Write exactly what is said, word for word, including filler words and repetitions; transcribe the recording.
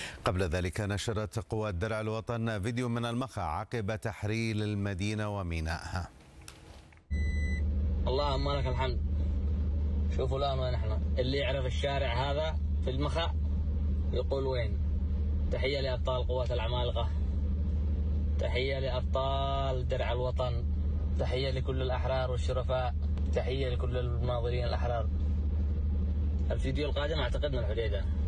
قبل ذلك نشرت قوات درع الوطن فيديو من المخا عقب تحرير المدينة ومينائها. اللهم لك الحمد. شوفوا الآن وين احنا، اللي يعرف الشارع هذا في المخا يقول وين. تحية لأبطال قوات العمالقة، تحية لأبطال درع الوطن، تحية لكل الأحرار والشرفاء، تحية لكل المناظرين الأحرار. الفيديو القادم أعتقد من الحديدة.